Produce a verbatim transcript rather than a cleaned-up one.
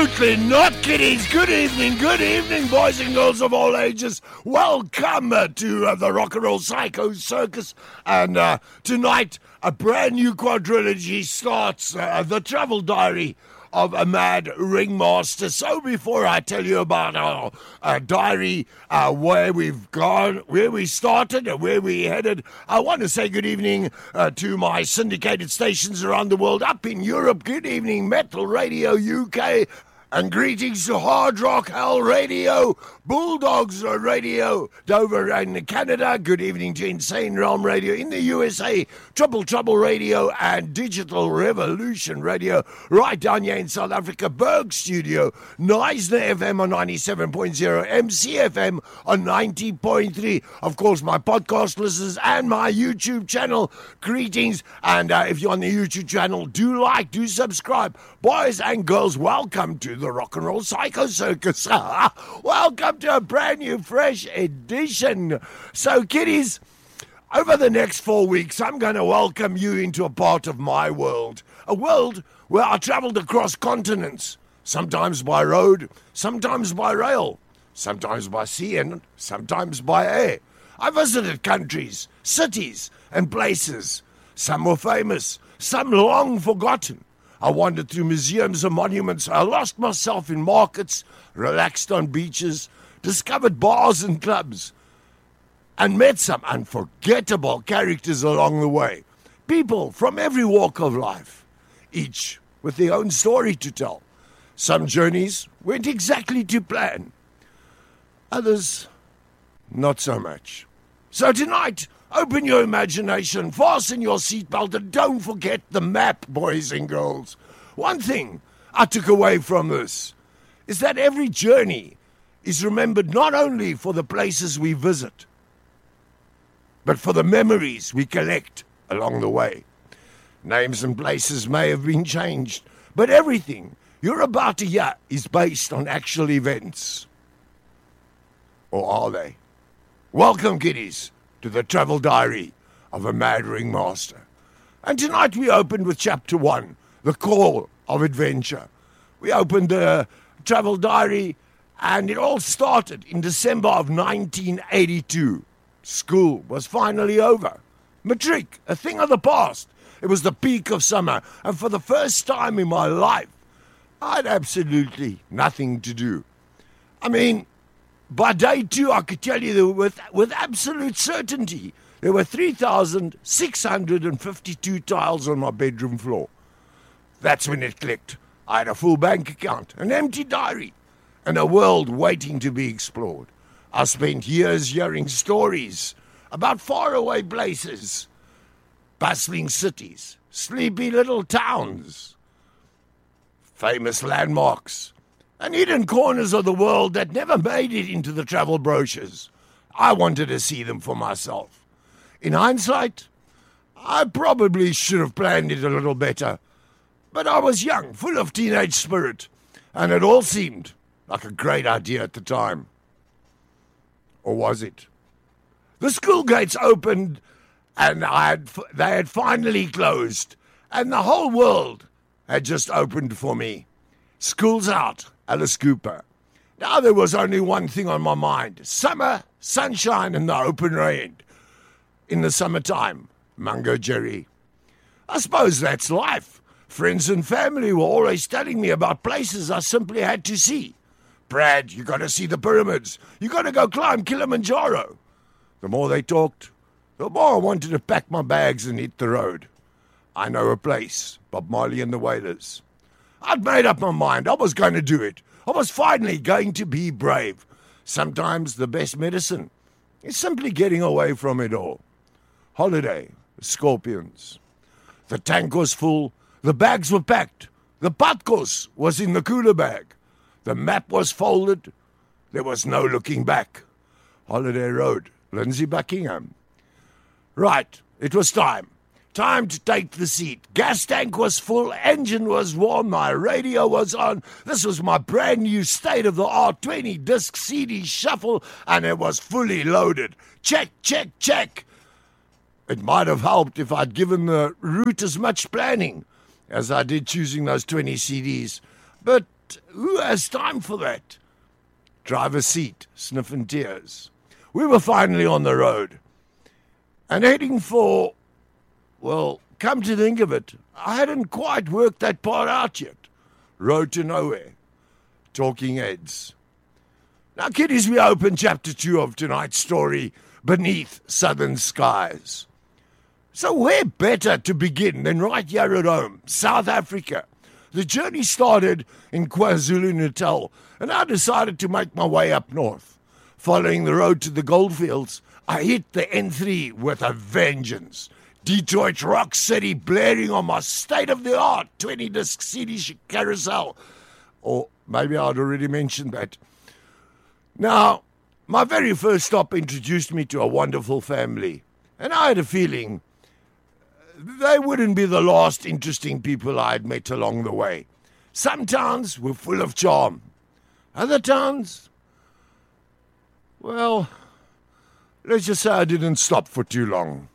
Absolutely not, kiddies. Good evening, good evening, boys and girls of all ages. Welcome uh, to uh, the Rock and Roll Psycho Circus. And uh, tonight, a brand new quadrilogy starts, uh, The Travel Diary of a Mad Ringmaster. So before I tell you about our uh, diary, uh, where we've gone, where we started and where we headed, I want to say good evening uh, to my syndicated stations around the world. Up in Europe, good evening, Metal Radio U K. And greetings to Hard Rock Hell Radio, Bulldogs Radio, Dover in Canada. Good evening to Insane Realm Radio in the U S A, Triple Trouble Radio, and Digital Revolution Radio right down here in South Africa. Berg Studio, Neisner F M on ninety-seven point zero, M C F M on ninety point three. Of course, my podcast listeners and my YouTube channel, greetings. And uh, if you're on the YouTube channel, do like, do subscribe. Boys and girls, welcome to the Rock and Roll Psycho Circus. Welcome to a brand new, fresh edition. So, kiddies, over the next four weeks, I'm going to welcome you into a part of my world. A world where I traveled across continents, sometimes by road, sometimes by rail, sometimes by sea, and sometimes by air. I visited countries, cities, and places. Some were famous, some long forgotten. I wandered through museums and monuments. I lost myself in markets, relaxed on beaches, discovered bars and clubs, and met some unforgettable characters along the way. People from every walk of life, each with their own story to tell. Some journeys went exactly to plan. Others, not so much. So tonight, open your imagination, fasten your seatbelt, and don't forget the map, boys and girls. One thing I took away from this is that every journey is remembered not only for the places we visit, but for the memories we collect along the way. Names and places may have been changed, but everything you're about to hear is based on actual events. Or are they? Welcome, kiddies, to the Travel Diary of a Mad Ringmaster. And tonight we opened with Chapter one, The Call of Adventure. We opened the Travel Diary, and it all started in December of nineteen eighty-two. School was finally over. Matric, a thing of the past. It was the peak of summer, and for the first time in my life, I had absolutely nothing to do. I mean, by day two, I could tell you that with, with absolute certainty, there were three thousand six hundred fifty-two tiles on my bedroom floor. That's when it clicked. I had a full bank account, an empty diary, and a world waiting to be explored. I spent years hearing stories about faraway places, bustling cities, sleepy little towns, famous landmarks, and hidden corners of the world that never made it into the travel brochures. I wanted to see them for myself. In hindsight, I probably should have planned it a little better, but I was young, full of teenage spirit, and it all seemed like a great idea at the time. Or was it? The school gates opened, and I had, they had finally closed, and the whole world had just opened for me. School's out. Alice Cooper. Now there was only one thing on my mind. Summer, sunshine, and the open rain. In the summertime, Mungo Jerry. I suppose that's life. Friends and family were always telling me about places I simply had to see. Brad, you got to see the pyramids. You got to go climb Kilimanjaro. The more they talked, the more I wanted to pack my bags and hit the road. I know a place, Bob Marley and the Wailers. I'd made up my mind. I was going to do it. I was finally going to be brave. Sometimes the best medicine is simply getting away from it all. Holiday, Scorpions. The tank was full. The bags were packed. The patkos was in the cooler bag. The map was folded. There was no looking back. Holiday Road, Lindsay Buckingham. Right, it was time. Time to take the seat. Gas tank was full, engine was warm, my radio was on. This was my brand new state-of-the-art twenty-disc C D shuffle, and it was fully loaded. Check, check, check. It might have helped if I'd given the route as much planning as I did choosing those twenty C Ds. But But who has time for that? Driver's seat, sniffing tears. We were finally on the road and heading for, well, come to think of it, I hadn't quite worked that part out yet. Road to nowhere. Talking Heads. Now, kiddies, we open chapter two of tonight's story, Beneath Southern Skies. So where better to begin than right here at home, South Africa? The journey started in KwaZulu-Natal, and I decided to make my way up north. Following the road to the goldfields, I hit the N three with a vengeance. Detroit Rock City blaring on my state-of-the-art twenty-disc C D carousel. Or maybe I'd already mentioned that. Now, my very first stop introduced me to a wonderful family, and I had a feeling they wouldn't be the last interesting people I'd met along the way. Some towns were full of charm. Other towns, well, let's just say I didn't stop for too long.